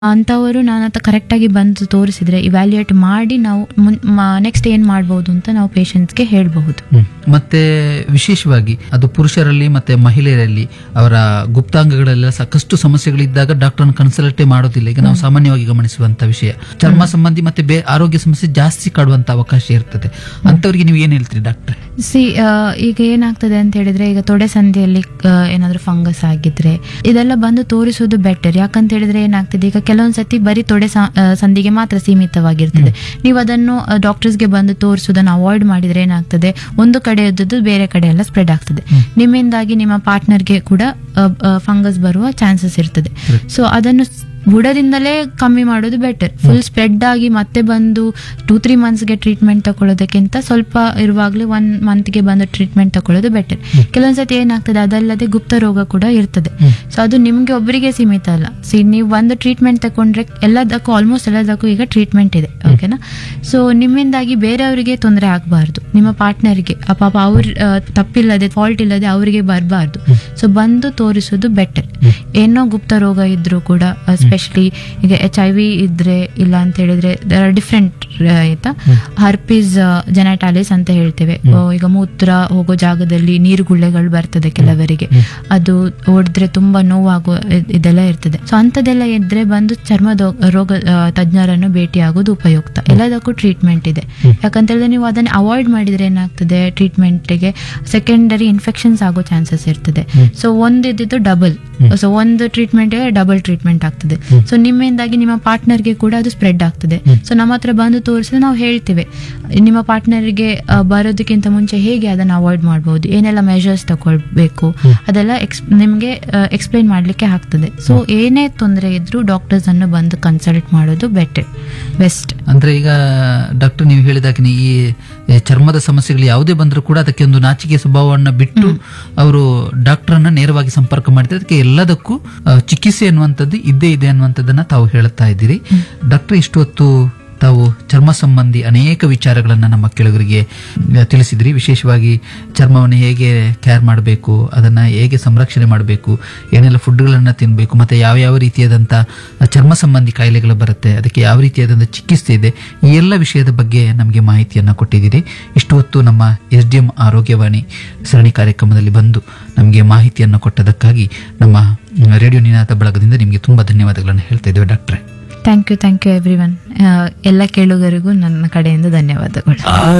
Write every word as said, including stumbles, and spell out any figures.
ಅಂಥವರು ನನ್ನ ಹತ್ರ ಕರೆಕ್ಟಾಗಿ ಬಂದು ತೋರಿಸಿದ್ರೆ ಇವ್ಯಾಲ್ಯೂಯೇಟ್ ಮಾಡಿ ನಾವು ನೆಕ್ಸ್ಟ್ ಏನು ಮಾಡ್ಬೋದು ಅಂತ ನಾವು ಪೇಷಂಟ್ಸ್ಗೆ ಹೇಳಬಹುದು. ಮತ್ತೆ ವಿಶೇಷವಾಗಿ ಅದು ಪುರುಷರಲ್ಲಿ ಮತ್ತೆ ಮಹಿಳೆಯರಲ್ಲಿ ಅವರ ಗುಪ್ತಾಂಗಗಳೆಲ್ಲ ಸಾಕಷ್ಟು ಸಮಸ್ಯೆಗಳಿದ್ದಾಗ ಡಾಕ್ಟರ್ನ ಕನ್ಸಲ್ಟೇ ಮಾಡೋದಿಲ್ಲ. ಈಗ ನಾವು ಸಾಮಾನ್ಯವಾಗಿ ಗಮನಿಸುವಂತ ವಿಷಯ ಚರ್ಮ ಸಂಬಂಧಿ ಮತ್ತೆ ಬೇ ಆರೋಗ್ಯ ಸಮಸ್ಯೆ ಜಾಸ್ತಿ ಕಾಡುವಂತ ಅವಕಾಶ ಇರ್ತದೆ. ಅಂತವರಿಗೆ ನೀವು ಏನ್ ಹೇಳ್ತೀರಿ ಡಾಕ್ಟರ್? ಸಿ ಈಗ ಏನಾಗ್ತದೆ ಅಂತ ಹೇಳಿದ್ರೆ, ಈಗ ತೊಡೆ ಸಂಧಿಯಲ್ಲಿ ಏನಾದ್ರು ಫಂಗಸ್ ಆಗಿದ್ರೆ ಇದೆಲ್ಲ ಬಂದು ತೋರಿಸೋದು ಬೆಟರ್. ಯಾಕಂತ ಹೇಳಿದ್ರೆ ಏನಾಗ್ತದೆ, ಈಗ ಕೆಲವೊಂದ್ಸತಿ ಬರೀ ತೊಡೆ ಸಂಧಿಗೆ ಮಾತ್ರ ಸೀಮಿತವಾಗಿರ್ತದೆ. ನೀವು ಅದನ್ನು ಡಾಕ್ಟರ್ಸ್ಗೆ ಬಂದು ತೋರಿಸೋದನ್ನು ಅವಾಯ್ಡ್ ಮಾಡಿದ್ರೆ ಏನಾಗ್ತದೆ, ಒಂದು ಕಡೆ ಇದ್ದದ್ದು ಬೇರೆ ಕಡೆ ಎಲ್ಲ ಸ್ಪ್ರೆಡ್ ಆಗ್ತದೆ. ನಿಮ್ಮಿಂದಾಗಿ ನಿಮ್ಮ ಪಾರ್ಟ್ನರ್ಗೆ ಕೂಡ ಫಂಗಸ್ ಬರುವ ಚಾನ್ಸಸ್ ಇರ್ತದೆ. ಸೊ ಅದನ್ನು ಬುಡದಿಂದಲೇ ಕಮ್ಮಿ ಮಾಡೋದು ಬೆಟರ್. ಫುಲ್ ಸ್ಪ್ರೆಡ್ ಆಗಿ ಮತ್ತೆ ಬಂದು ಟೂ ತ್ರೀ ಮಂತ್ಸ್ಗೆ ಟ್ರೀಟ್ಮೆಂಟ್ ತಗೊಳ್ಳೋದಕ್ಕಿಂತ ಸ್ವಲ್ಪ ಇರುವಾಗಲೇ ಒನ್ ಮಂತ್ಗೆ ಬಂದು ಟ್ರೀಟ್ಮೆಂಟ್ ತಗೊಳ್ಳೋದು ಬೆಟರ್. ಕೆಲವೊಂದ್ಸತಿ ಏನಾಗ್ತದೆ, ಅದಲ್ಲದೆ ಗುಪ್ತ ರೋಗ ಕೂಡ ಇರ್ತದೆ. ಸೊ ಅದು ನಿಮ್ಗೆ ಒಬ್ಬರಿಗೆ ಸೀಮಿತ ಅಲ್ಲ. ಸಿ ನೀವು ಒಂದು ಟ್ರೀಟ್ಮೆಂಟ್ ತಗೊಂಡ್ರೆ ಎಲ್ಲದಕ್ಕೂ ಆಲ್ಮೋಸ್ಟ್ ಎಲ್ಲದಕ್ಕೂ ಈಗ ಟ್ರೀಟ್ಮೆಂಟ್ ಇದೆ, ಓಕೆನಾ? ಸೊ ನಿಮ್ಮಿಂದಾಗಿ ಬೇರೆಯವರಿಗೆ ತೊಂದರೆ ಆಗಬಾರ್ದು, ನಿಮ್ಮ ಪಾರ್ಟ್ನರ್ಗೆ ಪಾಪ ಅವ್ರ ತಪ್ಪಿಲ್ಲದೆ ಫಾಲ್ಟ್ ಇಲ್ಲದೆ ಅವರಿಗೆ ಬರಬಾರ್ದು. ಸೊ ಬಂದು ತೋರಿಸೋದು ಬೆಟರ್. ಏನೋ ಗುಪ್ತ ರೋಗ ಇದ್ರೂ ಕೂಡ, ಎಸ್ಪೆಷಲಿ ಈಗ ಎಚ್ ಐ ವಿ ಇದ್ರೆ, ಇಲ್ಲ ಅಂತ ಹೇಳಿದ್ರೆ ಡಿಫ್ರೆಂಟ್ ಆಯ್ತಾ, ಹರ್ಪಿಸ್ ಜೆನೆಟಾಲಿಸ್ ಅಂತ ಹೇಳ್ತೇವೆ. ಈಗ ಮೂತ್ರ ಹೋಗೋ ಜಾಗದಲ್ಲಿ ನೀರು ಗುಳ್ಳೆಗಳು ಬರ್ತದೆ ಕೆಲವರಿಗೆ, ಅದು ಹೊಡೆದ್ರೆ ತುಂಬಾ ನೋವಾಗೋ ಇದೆಲ್ಲ ಇರ್ತದೆ. ಸೊ ಅಂತದೆಲ್ಲ ಇದ್ರೆ ಬಂದು ಚರ್ಮದ ರೋಗ ತಜ್ಞರನ್ನು ಭೇಟಿ ಆಗೋದು ಉಪಯುಕ್ತ. ಎಲ್ಲದಕ್ಕೂ ಟ್ರೀಟ್ಮೆಂಟ್ ಇದೆ. ಯಾಕಂತ ಹೇಳಿದ್ರೆ ನೀವು ಅದನ್ನ ಅವಾಯ್ಡ್ ಮಾಡಿದ್ರೆ ಏನಾಗ್ತದೆ, ಟ್ರೀಟ್ಮೆಂಟ್ಗೆ ಸೆಕೆಂಡರಿ ಇನ್ಫೆಕ್ಷನ್ಸ್ ಆಗೋ ಚಾನ್ಸಸ್ ಇರ್ತದೆ. ಸೊ ಒಂದಿದ್ದು ಡಬಲ್, ಸೊ ಒಂದು ಟ್ರೀಟ್ಮೆಂಟ್ ಡಬಲ್ ಟ್ರೀಟ್ಮೆಂಟ್ ಆಗ್ತದೆ. ಸೊ ನಿಮ್ಮಿಂದಾಗಿ ನಿಮ್ಮ ಪಾರ್ಟ್ನರ್ಗೆ ಕೂಡ ಅದು ಸ್ಪ್ರೆಡ್ ಆಗ್ತದೆ. ಸೊ ನಮ್ಮ ಹತ್ರ ಬಂದು ತೋರಿಸಿದ್ರೆ ನಾವು ಹೇಳ್ತೇವೆ, ನಿಮ್ಮ ಪಾರ್ಟ್ನರ್ಗೆ ಬರೋದಕ್ಕಿಂತ ಮುಂಚೆ ಹೇಗೆ ಅದನ್ನು ಅವಾಯ್ಡ್ ಮಾಡಬಹುದು, ಏನೆಲ್ಲ ಮೆಷರ್ಸ್ ತಗೊಳ್ಬೇಕು, ಅದೆಲ್ಲ ಎಕ್ಸ್ ನಿಮ್ಗೆ ಎಕ್ಸ್ಪ್ಲೈನ್ ಮಾಡ್ಲಿಕ್ಕೆ ಆಗ್ತದೆ. ಸೊ ಏನೇ ತೊಂದರೆ ಇದ್ರೂ ಡಾಕ್ಟರ್ಸ್ ಅನ್ನು ಬಂದು ಕನ್ಸಲ್ಟ್ ಮಾಡೋದು ಬೆಟರ್, ಬೆಸ್ಟ್. ಅಂದ್ರೆ ಈಗ ಡಾಕ್ಟರ್ ನೀವು ಹೇಳಿದಾಗ ಈ ಚರ್ಮದ ಸಮಸ್ಯೆಗಳು ಯಾವುದೇ ಬಂದರೂ ಕೂಡ ಅದಕ್ಕೆ ಒಂದು ನಾಚಿಕೆ ಸ್ವಭಾವವನ್ನ ಬಿಟ್ಟು ಅವರು ಡಾಕ್ಟರ್ ಅನ್ನ ನೇರವಾಗಿ ಸಂಪರ್ಕ ಮಾಡಿದ್ರೆ ಅದಕ್ಕೆ ಎಲ್ಲದಕ್ಕೂ ಚಿಕಿತ್ಸೆ ಅನ್ನುವಂಥದ್ದು ಇದ್ದೇ ಇದೆ ಅನ್ನುವಂಥದ್ದನ್ನ ತಾವು ಹೇಳ್ತಾ ಇದ್ದೀರಿ. ಡಾಕ್ಟರ್ ಇಷ್ಟು ಹೊತ್ತು ತಾವು ಚರ್ಮ ಸಂಬಂಧಿ ಅನೇಕ ವಿಚಾರಗಳನ್ನ ನಮ್ಮ ಕೆಳಗರಿಗೆ ತಿಳಿಸಿದ್ರಿ. ವಿಶೇಷವಾಗಿ ಚರ್ಮವನ್ನು ಹೇಗೆ ಕೇರ್ ಮಾಡಬೇಕು, ಅದನ್ನ ಹೇಗೆ ಸಂರಕ್ಷಣೆ ಮಾಡಬೇಕು, ಏನೆಲ್ಲ ಫುಡ್ಗಳನ್ನ ತಿನ್ನಬೇಕು, ಮತ್ತೆ ಯಾವ ಯಾವ ರೀತಿಯಾದಂಥ ಚರ್ಮ ಸಂಬಂಧಿ ಕಾಯಿಲೆಗಳು ಬರುತ್ತೆ, ಅದಕ್ಕೆ ಯಾವ ರೀತಿಯಾದಂಥ ಚಿಕಿತ್ಸೆ ಇದೆ, ಈ ಎಲ್ಲ ವಿಷಯದ ಬಗ್ಗೆ ನಮಗೆ ಮಾಹಿತಿಯನ್ನ ಕೊಟ್ಟಿದ್ದೀರಿ. ಇಷ್ಟು ಹೊತ್ತು ನಮ್ಮ ಎಸ್ ಡಿ ಎಂ ಆರೋಗ್ಯವಾಣಿ ಸರಣಿ ಕಾರ್ಯಕ್ರಮದಲ್ಲಿ ಬಂದು ನಮಗೆ ಮಾಹಿತಿಯನ್ನು ಕೊಟ್ಟದಕ್ಕಾಗಿ ನಮ್ಮ ರೇಡಿಯೋ ನಿನಾದ ಬಳಗದಿಂದ ನಿಮಗೆ ತುಂಬಾ ಧನ್ಯವಾದಗಳನ್ನು ಹೇಳ್ತಾ ಇದ್ದೇವೆ ಡಾಕ್ಟ್ರೆ. Thank you thank you every one. ಎಲ್ಲ ಕೇಳುಗರಿಗೂ ನನ್ನ ಕಡೆಯಿಂದ ಧನ್ಯವಾದಗಳು.